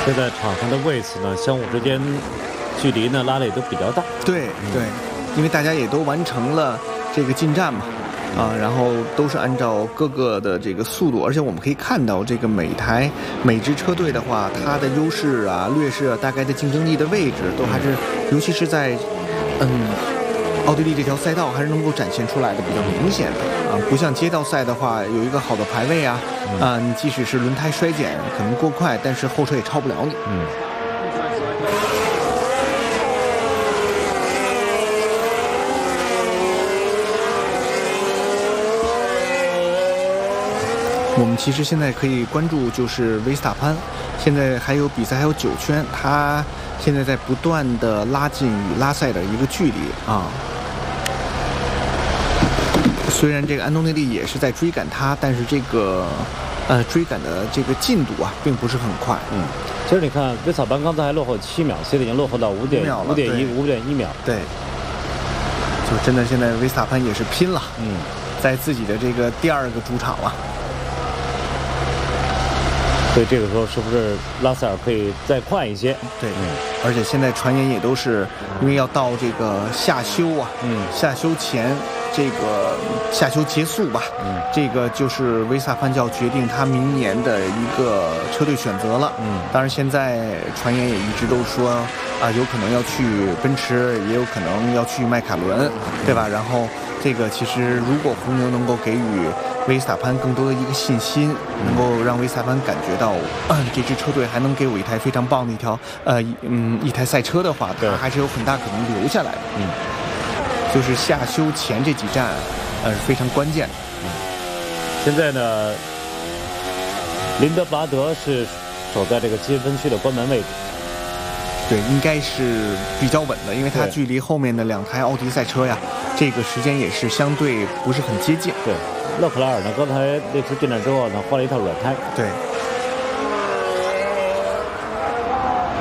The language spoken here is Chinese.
现在场上的位置呢，相互之间距离呢拉的也都比较大。 对对，因为大家也都完成了这个进站嘛。然后都是按照各个的这个速度，而且我们可以看到这个每支车队的话，它的优势啊、劣势啊、大概的竞争力的位置，都还是，尤其是在奥地利这条赛道还是能够展现出来的比较明显的啊，不像街道赛的话有一个好的排位啊，你即使是轮胎衰减可能过快，但是后车也超不了你。我们其实现在可以关注就是维斯塔潘，现在还有比赛还有9圈，他现在在不断的拉近与拉塞的一个距离啊。虽然这个安东内利也是在追赶他，但是这个追赶的这个进度啊并不是很快。 其实你看维斯塔潘刚才还落后7秒，现在已经落后到5.1秒。 对，就真的现在维斯塔潘也是拼了，在自己的这个第2个主场了。 所以这个时候是不是拉塞尔可以再快一些？ 对，而且现在传言也都是因为要到这个夏休啊，夏休前这个夏休结束吧，这个就是维斯塔潘就要决定他明年的一个车队选择了。当然现在传言也一直都说有可能要去奔驰，也有可能要去迈凯伦，对吧？然后这个其实如果红牛能够给予维斯塔潘更多的一个信心，能够让维斯塔潘感觉到，这支车队还能给我一台非常棒的一台赛车的话，他还是有很大可能留下来的。就是夏休前这几站，是非常关键的。 现在呢，林德巴德是守在这个积分区的关门位置。 对，应该是比较稳的，因为他距离后面的2台奥迪赛车呀，这个时间也是相对不是很接近。 对。勒克莱尔呢，刚才那次进站之后呢，换了一套软胎。 对。